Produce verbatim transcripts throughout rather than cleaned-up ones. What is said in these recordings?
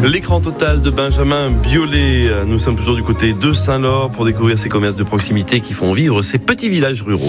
L'écran total de Benjamin Biolay. Nous sommes toujours du côté de Saint-Laure pour découvrir ces commerces de proximité qui font vivre ces petits villages ruraux.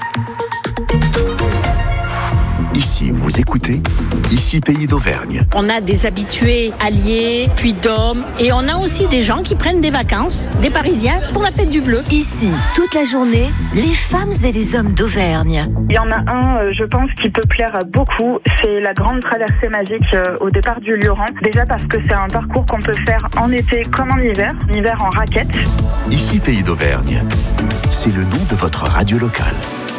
Ici, vous écoutez, ici Pays d'Auvergne. On a des habitués alliés, puis d'hommes, et on a aussi des gens qui prennent des vacances, des Parisiens, pour la fête du bleu. Ici, toute la journée, les femmes et les hommes d'Auvergne. Il y en a un, je pense, qui peut plaire beaucoup, c'est la grande traversée magique au départ du Lioran. Déjà parce que c'est un parcours qu'on peut faire en été comme en hiver, en hiver en raquette. Ici Pays d'Auvergne, c'est le nom de votre radio locale.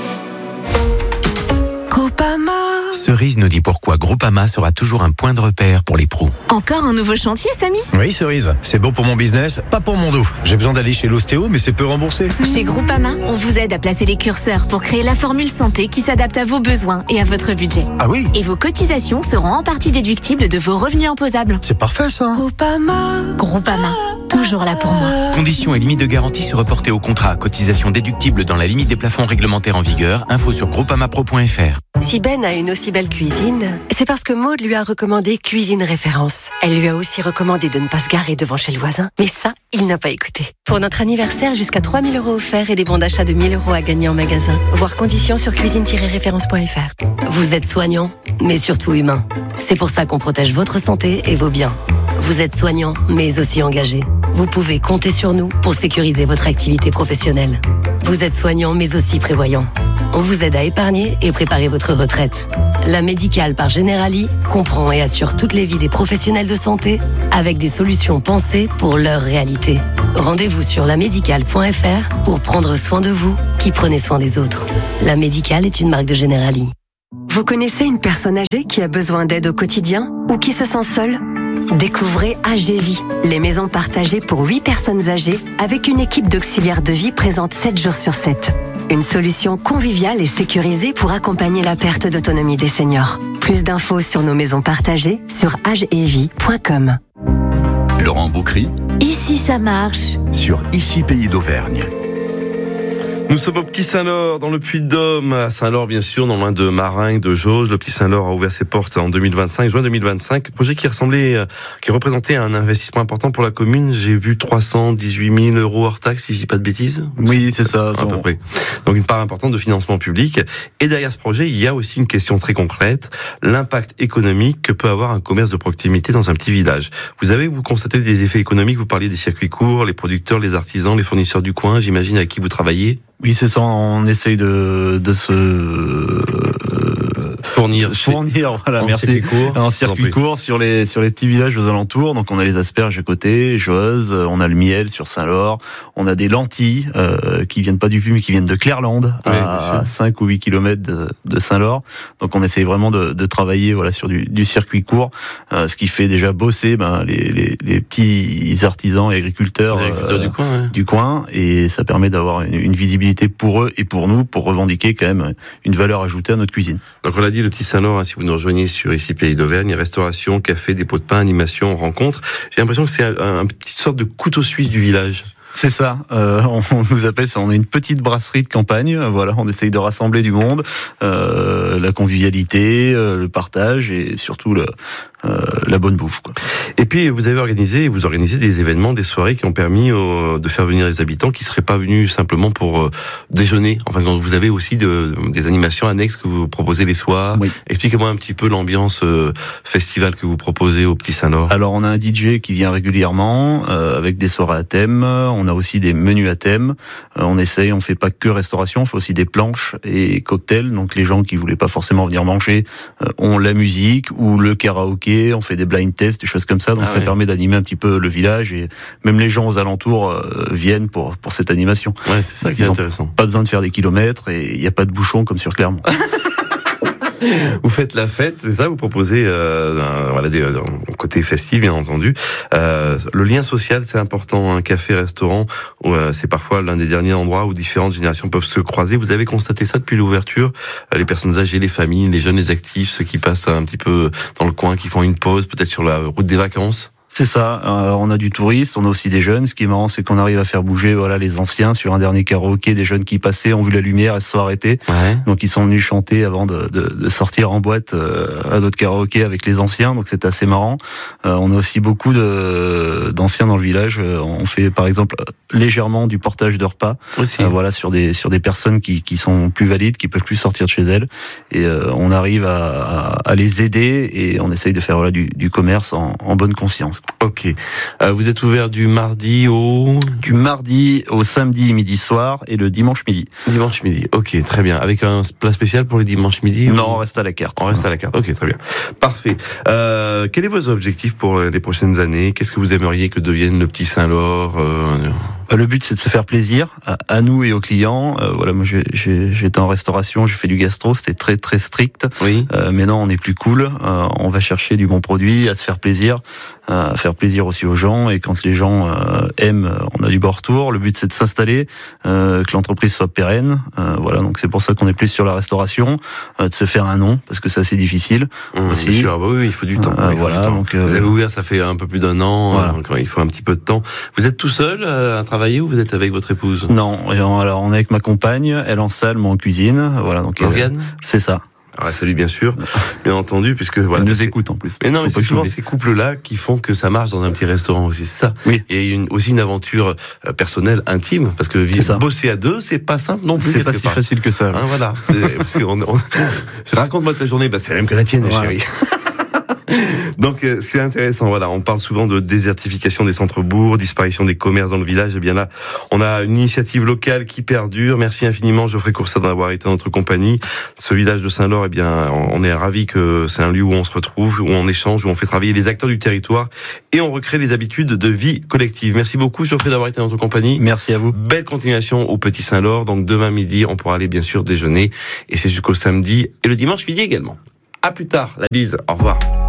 Groupama. Cerise nous dit pourquoi Groupama sera toujours un point de repère pour les pros. Encore un nouveau chantier, Samy ? Oui, Cerise, c'est bon pour mon business, pas pour mon dos. J'ai besoin d'aller chez l'ostéo, mais c'est peu remboursé. Chez Groupama, on vous aide à placer les curseurs pour créer la formule santé qui s'adapte à vos besoins et à votre budget. Ah oui ? Et vos cotisations seront en partie déductibles de vos revenus imposables. C'est parfait ça. Groupama. Groupama, toujours là pour moi. Conditions et limites de garantie se reporter au contrat. Cotisation déductible dans la limite des plafonds réglementaires en vigueur. Info sur groupamapro point f r. Si Ben a une aussi belle cuisine, c'est parce que Maude lui a recommandé Cuisine Référence. Elle lui a aussi recommandé de ne pas se garer devant chez le voisin, mais ça, il n'a pas écouté. Pour notre anniversaire, jusqu'à trois mille euros offerts et des bons d'achat de mille euros à gagner en magasin. Voir conditions sur cuisine tiret référence point f r. Vous êtes soignant, mais surtout humain. C'est pour ça qu'on protège votre santé et vos biens. Vous êtes soignant, mais aussi engagé. Vous pouvez compter sur nous pour sécuriser votre activité professionnelle. Vous êtes soignant, mais aussi prévoyant. On vous aide à épargner et préparer votre retraite. La Médicale par Generali comprend et assure toutes les vies des professionnels de santé avec des solutions pensées pour leur réalité. Rendez-vous sur la médicale point f r pour prendre soin de vous qui prenez soin des autres. La Médicale est une marque de Generali. Vous connaissez une personne âgée qui a besoin d'aide au quotidien ou qui se sent seule ? Découvrez Agévie, les maisons partagées pour huit personnes âgées avec une équipe d'auxiliaires de vie présente sept jours sur sept. Une solution conviviale et sécurisée pour accompagner la perte d'autonomie des seniors. Plus d'infos sur nos maisons partagées sur agevie point com. Laurent Boucry, Ici, ça marche. sur Ici Pays d'Auvergne. Nous sommes au Petit Saint-Laure, dans le Puy-de-Dôme, à Saint-Laure bien sûr, non loin de Maringues, de Jauge. Le Petit Saint-Laure a ouvert ses portes en deux mille vingt-cinq, juin deux mille vingt-cinq. Projet qui ressemblait, qui représentait un investissement important pour la commune. J'ai vu trois cent dix-huit mille euros hors taxe, si je dis pas de bêtises. Oui, c'est ça. À peu près. Donc une part importante de financement public. Et derrière ce projet, il y a aussi une question très concrète, l'impact économique que peut avoir un commerce de proximité dans un petit village. Vous avez, vous constatez des effets économiques, vous parliez des circuits courts, les producteurs, les artisans, les fournisseurs du coin, j'imagine, avec qui vous travaillez. Oui, c'est ça, on essaye de, de se fournir, fournir voilà, en merci, circuit court, un circuit court sur les, sur les petits villages aux alentours. Donc on a les asperges à côté, Joz, on a le miel sur Saint-Laure, on a des lentilles euh, qui viennent pas du Puy mais qui viennent de Clairlande, oui, à cinq ou huit kilomètres de, de Saint-Laure. Donc on essaye vraiment de, de travailler voilà, sur du, du circuit court, euh, ce qui fait déjà bosser ben, les, les, les petits artisans et agriculteurs, agriculteurs euh, du, coin, ouais. du coin, et ça permet d'avoir une, une visibilité pour eux et pour nous, pour revendiquer quand même une valeur ajoutée à notre cuisine. Donc on l'a dit, le Petit Saint-Laure, hein, si vous nous rejoignez sur Ici Pays d'Auvergne, restauration, café, dépôt de pain, animation, rencontre. J'ai l'impression que c'est un, un, un petite sorte de couteau suisse du village. C'est ça, euh, on, on nous appelle ça, on est une petite brasserie de campagne, voilà, on essaye de rassembler du monde, euh, la convivialité, euh, le partage et surtout le, euh, la bonne bouffe, quoi. Et puis vous avez organisé, vous organisez des événements, des soirées qui ont permis euh, de faire venir les habitants qui seraient pas venus simplement pour euh, déjeuner. Enfin, vous avez aussi de, des animations annexes que vous proposez les soirs. Oui. Expliquez-moi un petit peu l'ambiance euh, festival que vous proposez au Petit Saint-Laure. Alors on a un D J qui vient régulièrement euh, avec des soirées à thème. On a aussi des menus à thème. Euh, on essaye, on fait pas que restauration, on fait aussi des planches et cocktails. Donc les gens qui voulaient pas forcément venir manger euh, ont la musique ou le karaoké. On fait des blind tests, des choses comme ça. Donc ah ça ouais. permet d'animer un petit peu le village et même les gens aux alentours euh, viennent pour pour cette animation. Ouais, c'est ça donc, qui est intéressant. Pas besoin de faire des kilomètres et il y a pas de bouchons comme sur Clermont. Vous faites la fête, c'est ça? Vous proposez euh, un, voilà, des, un côté festif, bien entendu. Euh, le lien social, c'est important. Un café, restaurant, euh, c'est parfois l'un des derniers endroits où différentes générations peuvent se croiser. Vous avez constaté ça depuis l'ouverture? euh, Les personnes âgées, les familles, les jeunes, les actifs, ceux qui passent un petit peu dans le coin, qui font une pause, peut-être sur la route des vacances. C'est ça. Alors on a du touriste, on a aussi des jeunes. Ce qui est marrant, c'est qu'on arrive à faire bouger voilà les anciens sur un dernier karaoké, des jeunes qui passaient, ont vu la lumière et se sont arrêtés. Ouais. Donc ils sont venus chanter avant de, de, de sortir en boîte euh, à d'autres karaokés avec les anciens. Donc c'est assez marrant. Euh, on a aussi beaucoup de, d'anciens dans le village. On fait par exemple légèrement du portage de repas. Aussi. Euh, voilà sur des sur des personnes qui qui sont plus valides, qui peuvent plus sortir de chez elles. Et euh, on arrive à, à, à les aider et on essaye de faire voilà du, du commerce en, en bonne conscience. Ok. Euh, vous êtes ouvert du mardi au... Du mardi au samedi midi soir et le dimanche midi. Dimanche midi, ok, très bien. Avec un plat spécial pour les dimanches midi? Non, ou... on reste à la carte. On reste à la carte, ok, très bien. Parfait. Euh, quels sont vos objectifs pour les prochaines années? Qu'est-ce que vous aimeriez que devienne le Petit Saint-Laure? euh... Le but, c'est de se faire plaisir à, à nous et aux clients. Euh, voilà, moi, j'ai, j'ai, j'étais en restauration, j'ai fait du gastro, c'était très très strict. Oui. Euh, mais non, on est plus cool. Euh, on va chercher du bon produit, à se faire plaisir, à faire plaisir aussi aux gens. Et quand les gens euh, aiment, on a du bon retour. Le but, c'est de s'installer, euh, que l'entreprise soit pérenne. Euh, voilà, donc c'est pour ça qu'on est plus sur la restauration, euh, de se faire un nom, parce que c'est assez difficile. Mmh, aussi. Bien sûr, bah oui, il faut du temps. Euh, il faut voilà, du temps. donc euh, vous avez ouvert, ça fait un peu plus d'un an. Voilà. Donc il faut un petit peu de temps. Vous êtes tout seul euh, à travailler ou vous êtes avec votre épouse? Non, alors on est avec ma compagne, elle en salle, moi en cuisine. Voilà, donc Morgane, c'est ça. Alors, salut bien sûr, bien entendu, puisque voilà. Elle nous écoute en plus. Mais non, mais c'est souvent oublier. ces couples-là qui font que ça marche dans un petit restaurant aussi, c'est ça. Oui. Il y a une, aussi une aventure personnelle, intime, parce que vivre, bosser à deux, c'est pas simple non plus. C'est pas si part. facile que ça. Hein, voilà. Parce qu'on, on... raconte-moi ta journée, bah c'est la même que la tienne, voilà. Chérie. Donc c'est intéressant, voilà, on parle souvent de désertification des centres-bourgs, disparition des commerces dans le village, et bien là, on a une initiative locale qui perdure. Merci infiniment Geoffrey Coursat d'avoir été en notre compagnie. Ce village de Saint-Laure, eh bien, on est ravis que c'est un lieu où on se retrouve, où on échange, où on fait travailler les acteurs du territoire et on recrée les habitudes de vie collective. Merci beaucoup Geoffrey d'avoir été en notre compagnie. Merci à vous. Belle continuation au Petit Saint-Laure, donc demain midi, on pourra aller bien sûr déjeuner et c'est jusqu'au samedi et le dimanche midi également. À plus tard, la bise, au revoir.